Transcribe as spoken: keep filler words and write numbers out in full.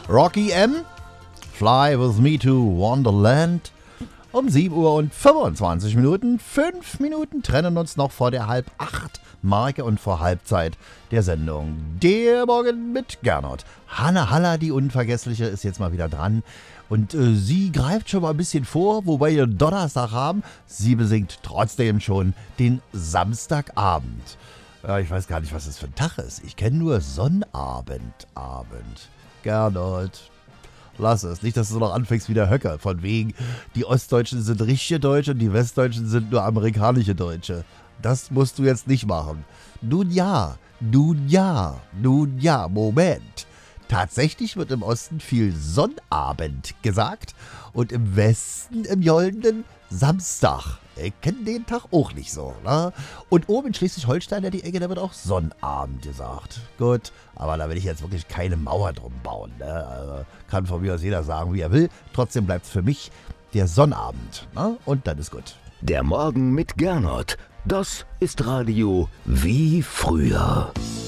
Rocky M, Fly With Me to Wonderland. Um sieben Uhr und fünfundzwanzig Minuten. Fünf Minuten trennen uns noch vor der halb acht Marke und vor Halbzeit der Sendung. Der Morgen mit Gernot. Hanne Haller, die Unvergessliche, ist jetzt mal wieder dran. Und äh, sie greift schon mal ein bisschen vor, wobei wir Donnerstag haben. Sie besingt trotzdem schon den Samstagabend. Ja, ich weiß gar nicht, was das für ein Tag ist. Ich kenne nur Sonnabend, Abend. Gernot. Lass es. Nicht, dass du noch anfängst wie der Höcker. Von wegen, die Ostdeutschen sind richtige Deutsche und die Westdeutschen sind nur amerikanische Deutsche. Das musst du jetzt nicht machen. Nun ja, nun ja, nun ja, Moment. Tatsächlich wird im Osten viel Sonnabend gesagt und im Westen, im Joldenen, Samstag. Ich kenne den Tag auch nicht so, ne? Und oben in Schleswig-Holstein, ja, die Ecke, da wird auch Sonnabend gesagt. Gut, aber da will ich jetzt wirklich keine Mauer drum bauen, ne? Also kann von mir aus jeder sagen, wie er will. Trotzdem bleibt es für mich der Sonnabend, ne? Und dann ist gut. Der Morgen mit Gernot. Das ist Radio wie früher.